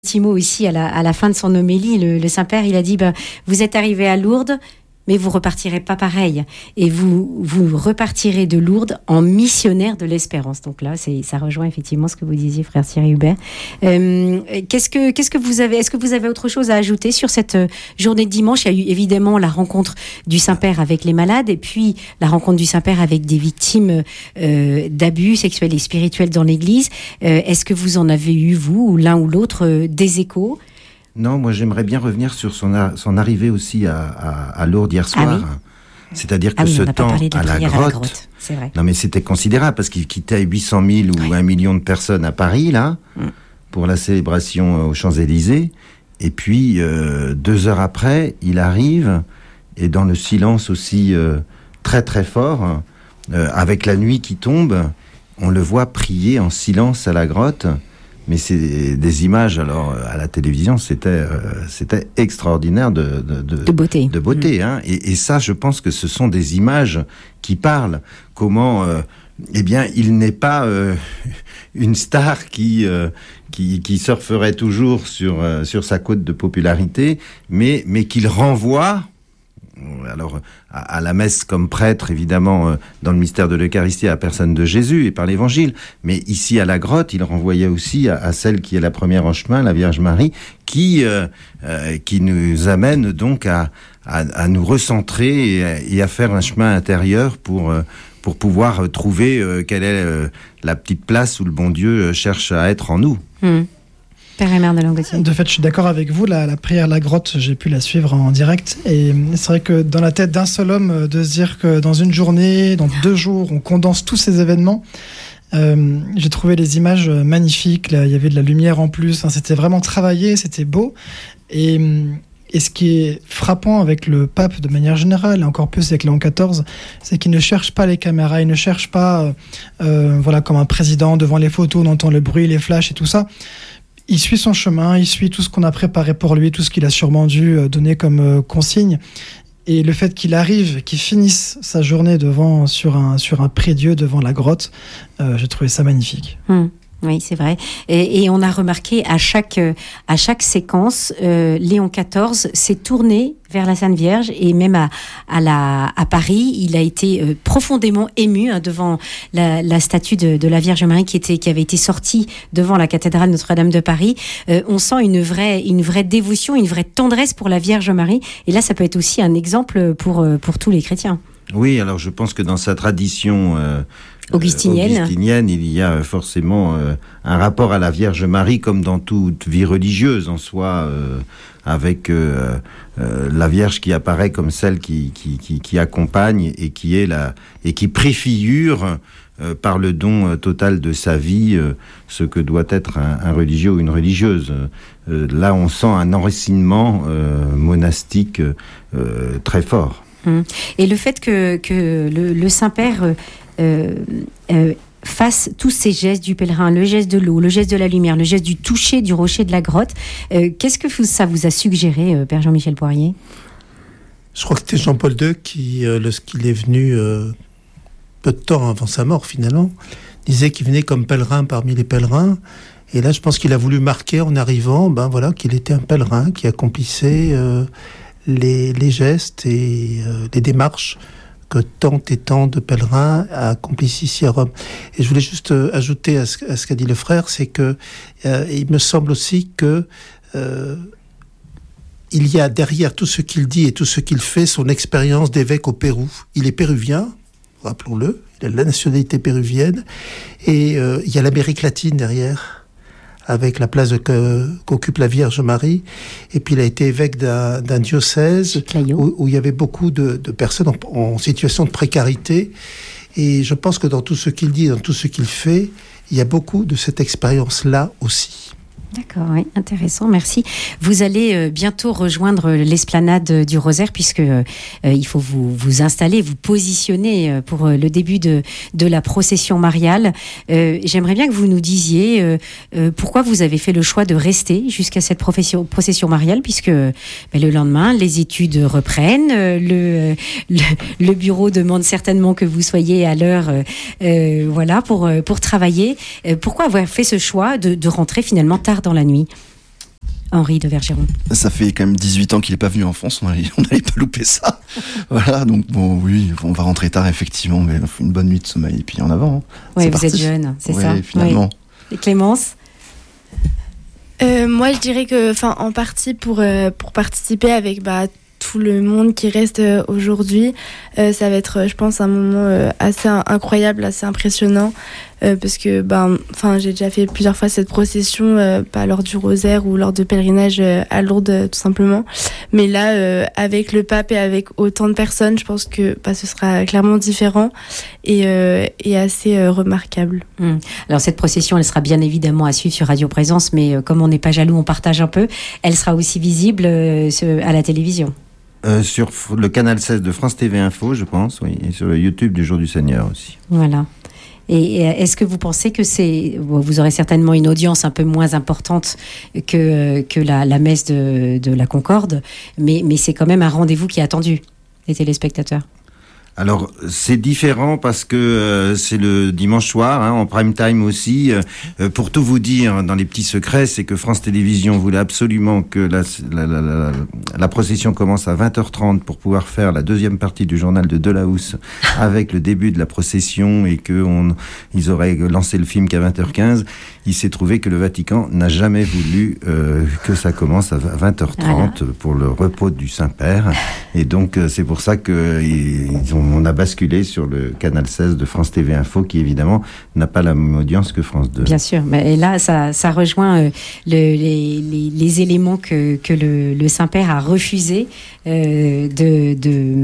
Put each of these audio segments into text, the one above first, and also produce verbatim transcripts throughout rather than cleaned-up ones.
petit mot aussi à la, à la fin de son homélie, le, le Saint-Père, il a dit ben, vous êtes arrivés à Lourdes, mais vous repartirez pas pareil. Et vous, vous repartirez de Lourdes en missionnaire de l'espérance. Donc là, c'est, ça rejoint effectivement ce que vous disiez, frère Thierry Hubert. Euh, qu'est-ce que, qu'est-ce que vous avez, est-ce que vous avez autre chose à ajouter sur cette journée de dimanche? Il y a eu évidemment la rencontre du Saint-Père avec les malades, et puis la rencontre du Saint-Père avec des victimes euh, d'abus sexuels et spirituels dans l'Église. Euh, est-ce que vous en avez eu, vous, ou l'un ou l'autre, euh, des échos? Non, moi j'aimerais bien revenir sur son, a- son arrivée aussi à, à, à Lourdes hier soir. Ah oui. C'est-à-dire que Ah oui, ce on n'a pas temps parlé de la à, la prière grotte, à la grotte, c'est vrai. non mais c'était considérable parce qu'il quittait huit cent mille ou Oui. un million de personnes à Paris là Mm. pour la célébration euh, aux Champs-Élysées. Et puis euh, deux heures après, il arrive et dans le silence aussi euh, très très fort, euh, avec la nuit qui tombe, on le voit prier en silence à la grotte. Mais c'est des images, alors, à la télévision, c'était, euh, c'était extraordinaire de, de, de, De beauté. de beauté, Mmh. hein. Et, et ça, je pense que ce sont des images qui parlent. Comment, euh, eh bien, il n'est pas euh, une star qui, euh, qui, qui surferait toujours sur, euh, sur sa côte de popularité, mais, mais qu'il renvoie. Alors, à, à la messe comme prêtre, évidemment, euh, dans le mystère de l'Eucharistie, à la personne de Jésus et par l'Évangile. Mais ici, à la grotte, il renvoyait aussi à, à celle qui est la première en chemin, la Vierge Marie, qui, euh, euh, qui nous amène donc à, à, à nous recentrer et à, et à faire un chemin intérieur pour, euh, pour pouvoir trouver euh, quelle est euh, la petite place où le bon Dieu cherche à être en nous. Mmh. Père et Mère de Langotier. De fait, je suis d'accord avec vous. La, la prière à la grotte, j'ai pu la suivre en direct. Et c'est vrai que dans la tête d'un seul homme, de se dire que dans une journée, dans deux jours, on condense tous ces événements. Euh, j'ai trouvé les images magnifiques. Là, il y avait de la lumière en plus. Hein, c'était vraiment travaillé, c'était beau. Et, et ce qui est frappant avec le pape de manière générale, et encore plus avec Léon quatorze, c'est qu'il ne cherche pas les caméras, il ne cherche pas, euh, voilà, comme un président devant les photos, on entend le bruit, les flashs et tout ça. Il suit son chemin, il suit tout ce qu'on a préparé pour lui, tout ce qu'il a sûrement dû donner comme consigne. Et le fait qu'il arrive, qu'il finisse sa journée devant, sur un, sur un prie-dieu devant la grotte, euh, j'ai trouvé ça magnifique. Mmh. Oui, c'est vrai. Et, et on a remarqué à chaque, à chaque séquence, euh, Léon quatorze s'est tourné vers la Sainte Vierge, et même à, à, la, à Paris, il a été euh, profondément ému hein, devant la, la statue de, de la Vierge Marie qui, était, qui avait été sortie devant la cathédrale Notre-Dame de Paris. Euh, on sent une vraie, une vraie dévotion, une vraie tendresse pour la Vierge Marie. Et là, ça peut être aussi un exemple pour, pour tous les chrétiens. Oui, alors je pense que dans sa tradition euh, augustinienne. Euh, augustinienne, il y a forcément euh, un rapport à la Vierge Marie, comme dans toute vie religieuse en soi, euh, avec euh, euh, la Vierge qui apparaît comme celle qui, qui, qui, qui accompagne et qui est la et qui préfigure euh, par le don euh, total de sa vie euh, ce que doit être un, un religieux ou une religieuse. Euh, là, on sent un enracinement euh, monastique euh, très fort. Et le fait que, que le, le Saint-Père euh, euh, fasse tous ces gestes du pèlerin, le geste de l'eau, le geste de la lumière, le geste du toucher du rocher de la grotte, euh, qu'est-ce que vous, ça vous a suggéré, euh, Père Jean-Michel Poirier? Je crois que c'était Jean-Paul deux qui, euh, lorsqu'il est venu euh, peu de temps avant sa mort finalement, disait qu'il venait comme pèlerin parmi les pèlerins. Et là, je pense qu'il a voulu marquer en arrivant, ben voilà, qu'il était un pèlerin qui accomplissait euh, Les, les gestes et euh, les démarches que tant et tant de pèlerins accomplissent ici à Rome. Et je voulais juste euh, ajouter à ce, à ce qu'a dit le frère, c'est que euh, il me semble aussi que euh, il y a derrière tout ce qu'il dit et tout ce qu'il fait son expérience d'évêque au Pérou. Il est péruvien, rappelons-le, il a la nationalité péruvienne, et euh, il y a l'Amérique latine derrière, avec la place que, qu'occupe la Vierge Marie. Et puis il a été évêque d'un, d'un diocèse où, où il y avait beaucoup de, de personnes en, en situation de précarité. Et je pense que dans tout ce qu'il dit, dans tout ce qu'il fait, il y a beaucoup de cette expérience-là aussi. D'accord, oui, intéressant, merci. Vous allez euh, bientôt rejoindre l'esplanade du Rosaire, puisque euh, il faut vous, vous installer, vous positionner euh, pour euh, le début de, de la procession mariale. Euh, j'aimerais bien que vous nous disiez euh, euh, pourquoi vous avez fait le choix de rester jusqu'à cette profession, procession mariale, puisque ben, le lendemain, les études reprennent, euh, le, le, le bureau demande certainement que vous soyez à l'heure euh, euh, voilà, pour, pour travailler. Euh, pourquoi avoir fait ce choix de, de rentrer finalement tard dans la nuit? Henri de Vergeron. Ça fait quand même dix-huit ans qu'il n'est pas venu en France, on n'allait pas louper ça. Voilà, donc bon, oui, on va rentrer tard effectivement, mais on fait une bonne nuit de sommeil et puis en avant. Oui, vous parti. êtes jeune, c'est ouais, ça. Finalement. Oui. Et Clémence? euh, Moi, je dirais que, enfin, en partie pour euh, pour participer avec bah tout le monde qui reste euh, aujourd'hui, euh, ça va être, je pense, un moment euh, assez incroyable, assez impressionnant, euh, parce que ben, enfin, j'ai déjà fait plusieurs fois cette procession, euh, pas lors du rosaire ou lors de pèlerinage euh, à Lourdes, euh, tout simplement, mais là, euh, avec le pape et avec autant de personnes, je pense que bah, ce sera clairement différent et, euh, et assez euh, remarquable. Mmh. Alors cette procession, elle sera bien évidemment à suivre sur Radio Présence, mais euh, comme on n'est pas jaloux, on partage un peu. Elle sera aussi visible euh, à la télévision. Euh, sur le canal seize de France T V Info, je pense, oui, et sur le YouTube du Jour du Seigneur aussi. Voilà. Et est-ce que vous pensez que c'est... Vous aurez certainement une audience un peu moins importante que, que la, la messe de, de la Concorde, mais, mais c'est quand même un rendez-vous qui est attendu des téléspectateurs. Alors, c'est différent parce que euh, c'est le dimanche soir, hein, en prime time aussi. Euh, pour tout vous dire, dans les petits secrets, c'est que France Télévisions voulait absolument que la, la, la, la, la procession commence à vingt heures trente pour pouvoir faire la deuxième partie du journal de Delahousse avec le début de la procession et qu'ils auraient lancé le film qu'à vingt heures quinze. Il s'est trouvé que le Vatican n'a jamais voulu euh, que ça commence à vingt heures trente voilà. pour le repos du Saint-Père. Et donc, euh, c'est pour ça qu'ils ont on a basculé sur le canal seize de France T V Info, qui évidemment n'a pas la même audience que France deux. Bien sûr, mais là, ça, ça rejoint euh, le, les, les, les éléments que, que le, le Saint-Père a refusé euh, de,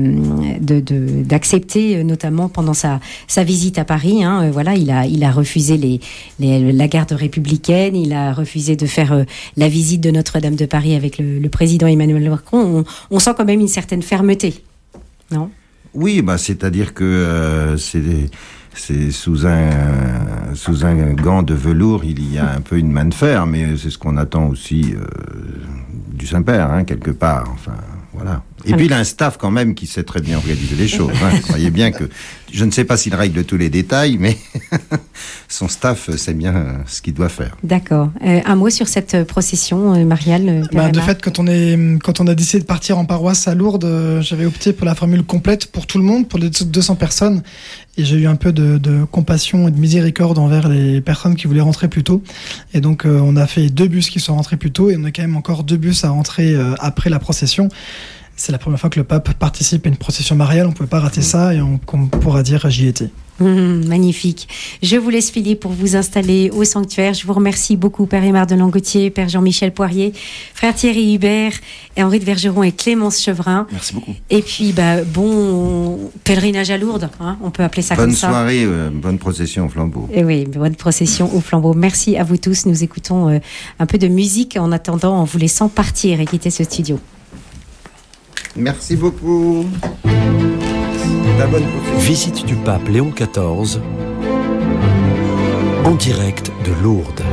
de, de, de, d'accepter, notamment pendant sa, sa visite à Paris. Hein, voilà, il a, il a refusé les, les, la garde républicaine, il a refusé de faire euh, la visite de Notre-Dame de Paris avec le, le président Emmanuel Macron. On, on sent quand même une certaine fermeté, non ? Oui, bah, c'est-à-dire que euh, c'est, c'est sous un, sous un gant de velours, il y a un peu une main de fer, mais c'est ce qu'on attend aussi euh, du Saint-Père, hein, quelque part. Enfin, voilà. Et puis il a un staff quand même qui sait très bien organiser les choses. Hein. Croyez bien que, je ne sais pas s'il règle tous les détails, mais son staff sait bien ce qu'il doit faire. D'accord. Euh, un mot sur cette procession, euh, Mariale. Bah, de fait, quand on, est, quand on a décidé de partir en paroisse à Lourdes, euh, j'avais opté pour la formule complète pour tout le monde, pour les deux cents personnes. Et j'ai eu un peu de, de compassion et de miséricorde envers les personnes qui voulaient rentrer plus tôt. Et donc, euh, on a fait deux bus qui sont rentrés plus tôt et on a quand même encore deux bus à rentrer euh, après la procession. C'est la première fois que le pape participe à une procession mariale. On ne pouvait pas rater ça et on, on pourra dire j'y étais. Mmh, magnifique. Je vous laisse filer pour vous installer au sanctuaire. Je vous remercie beaucoup, Père Aymar de Langotier, Père Jean-Michel Poirier, Frère Thierry Hubert, et Henri de Vergeron et Clémence Chevrin. Merci beaucoup. Et puis, bah, bon pèlerinage à Lourdes, hein, on peut appeler ça bonne comme ça. Bonne soirée, euh, bonne procession au flambeau. Et oui, bonne procession au flambeau. Merci à vous tous. Nous écoutons euh, un peu de musique en attendant, en vous laissant partir et quitter ce studio. Merci beaucoup. La bonne Visite du pape Léon quatorze en direct de Lourdes.